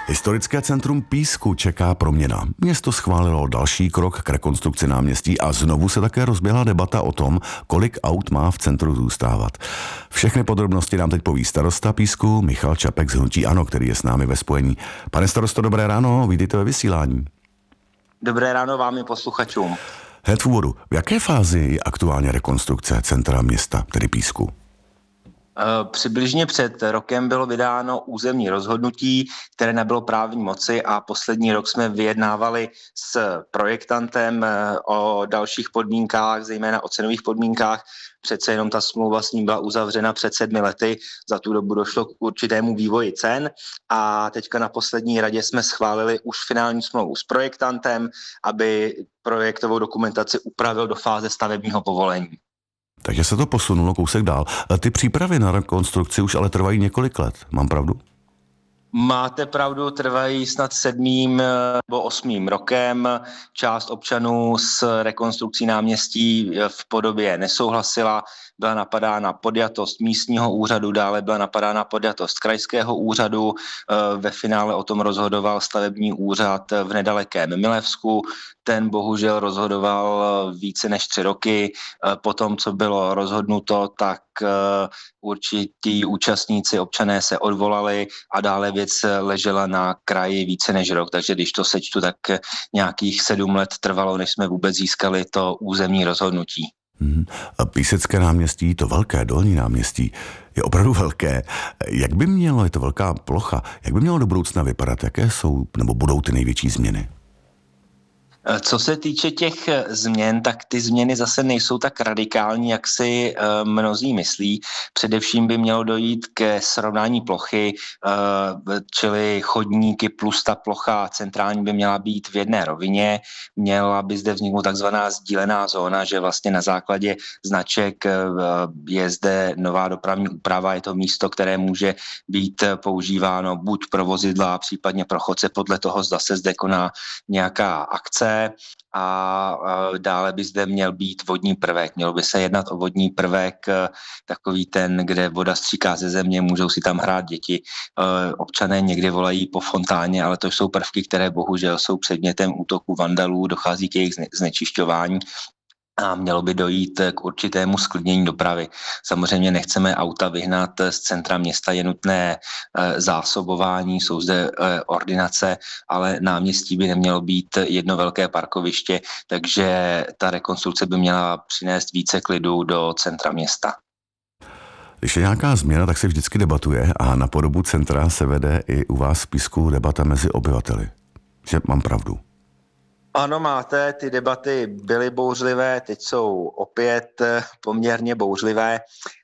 Historické centrum Písku čeká proměna. Město schválilo další krok k rekonstrukci náměstí a znovu se také rozběhla debata o tom, kolik aut má v centru zůstávat. Všechny podrobnosti nám teď poví starosta Písku Michal Čapek z hnutí ANO, který je s námi ve spojení. Pane starosto, dobré ráno, vítejte ve vysílání. Dobré ráno vám i posluchačům. Hned v úvodu, v jaké fázi je aktuálně rekonstrukce centra města, tedy Písku? Přibližně před rokem bylo vydáno územní rozhodnutí, které nabylo právní moci a poslední rok jsme vyjednávali s projektantem o dalších podmínkách, zejména o cenových podmínkách. Přece jenom ta smlouva s ním byla uzavřena před 7 lety, za tu dobu došlo k určitému vývoji cen a teďka na poslední radě jsme schválili už finální smlouvu s projektantem, aby projektovou dokumentaci upravil do fáze stavebního povolení. Takže se to posunulo kousek dál. Ty přípravy na rekonstrukci už ale trvají několik let, mám pravdu? Máte pravdu, trvají snad 7. nebo 8. rokem. Část občanů s rekonstrukcí náměstí v podobě nesouhlasila. Byla napadána podjatost místního úřadu, dále byla napadána podjatost krajského úřadu. Ve finále o tom rozhodoval stavební úřad v nedalekém Milevsku. Ten bohužel rozhodoval více než 3 roky. Potom, co bylo rozhodnuto, tak určití účastníci, občané se odvolali a dále věc ležela na kraji více než rok. Takže když to sečtu, tak nějakých 7 let trvalo, než jsme vůbec získali to územní rozhodnutí. A Písecké náměstí, to velké dolní náměstí, je opravdu velké. Jak by mělo, je to velká plocha, jak by mělo do budoucna vypadat? Jaké jsou nebo budou ty největší změny? Co se týče těch změn, tak ty změny zase nejsou tak radikální, jak si mnozí myslí. Především by mělo dojít ke srovnání plochy, čili chodníky plus ta plocha centrální by měla být v jedné rovině. Měla by zde vzniknout takzvaná sdílená zóna, že vlastně na základě značek je zde nová dopravní úprava. Je to místo, které může být používáno buď pro vozidla, případně pro chodce, podle toho, zda se zde koná nějaká akce. A dále by zde měl být vodní prvek. Mělo by se jednat o vodní prvek, takový ten, kde voda stříká ze země, můžou si tam hrát děti. Občané někdy volají po fontáně, ale to jsou prvky, které bohužel jsou předmětem útoku vandalů, dochází k jejich znečišťování. A mělo by dojít k určitému sklidnění dopravy. Samozřejmě nechceme auta vyhnat z centra města, je nutné zásobování, jsou zde ordinace, ale náměstí by nemělo být jedno velké parkoviště, takže ta rekonstrukce by měla přinést více klidu do centra města. Když je nějaká změna, tak se vždycky debatuje a na podobu centra se vede i u vás v Písku debata mezi obyvateli. Že mám pravdu? Ano, máte, ty debaty byly bouřlivé, teď jsou opět poměrně bouřlivé.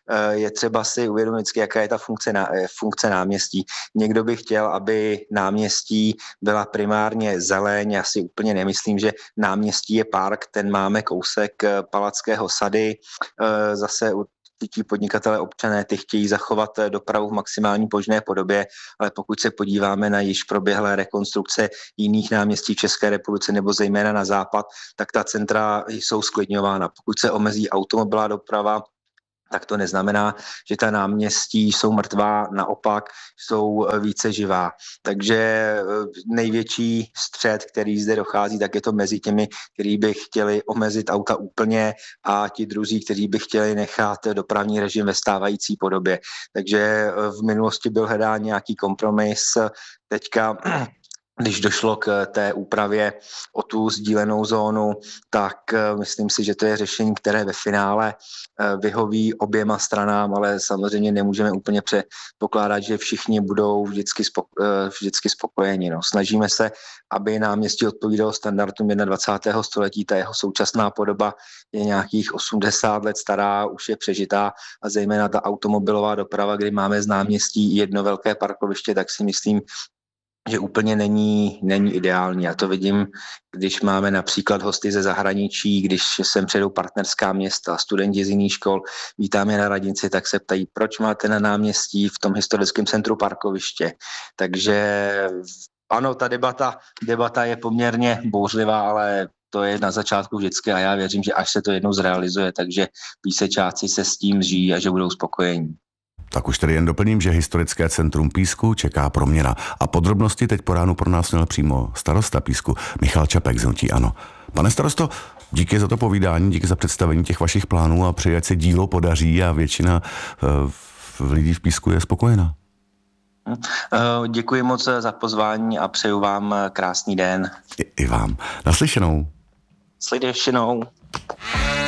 Je třeba si uvědomit, jaká je ta funkce náměstí. Někdo by chtěl, aby náměstí byla primárně zeleň. Já si úplně nemyslím, že náměstí je park, ten máme kousek Palackého sady. Zase ti podnikatelé, občané, ty chtějí zachovat dopravu v maximální možné podobě, ale pokud se podíváme na již proběhlé rekonstrukce jiných náměstí v České republice nebo zejména na západ, tak ta centra jsou sklidňována. Pokud se omezí automobilová doprava, tak to neznamená, že ta náměstí jsou mrtvá, naopak jsou více živá. Takže největší střet, který zde dochází, tak je to mezi těmi, kteří by chtěli omezit auta úplně a ti druzí, kteří by chtěli nechat dopravní režim ve stávající podobě. Takže v minulosti byl hledán nějaký kompromis, teďka když došlo k té úpravě o tu sdílenou zónu, tak myslím si, že to je řešení, které ve finále vyhoví oběma stranám, ale samozřejmě nemůžeme úplně předpokládat, že všichni budou vždycky spokojeni. No. Snažíme se, aby náměstí odpovídalo standardům 21. století. Ta jeho současná podoba je nějakých 80 let stará, už je přežitá a zejména ta automobilová doprava, kdy máme z náměstí jedno velké parkoviště, tak si myslím, že úplně není ideální. Já to vidím, když máme například hosty ze zahraničí, když sem přijedou partnerská města, studenti z jiných škol, vítáme na radnici, tak se ptají, proč máte na náměstí v tom historickém centru parkoviště. Takže ano, ta debata je poměrně bouřlivá, ale to je na začátku vždycky a já věřím, že až se to jednou zrealizuje, takže Písečáci se s tím žijí a že budou spokojení. Tak už tedy jen doplním, že historické centrum Písku čeká proměna. A podrobnosti teď po ránu pro nás měl přímo starosta Písku Michal Čapek z hnutí ANO. Pane starosto, díky za to povídání, díky za představení těch vašich plánů a přeji, ať se dílo podaří a většina lidí v Písku je spokojená. Děkuji moc za pozvání a přeju vám krásný den. I vám. Naslyšenou. Slyšenou.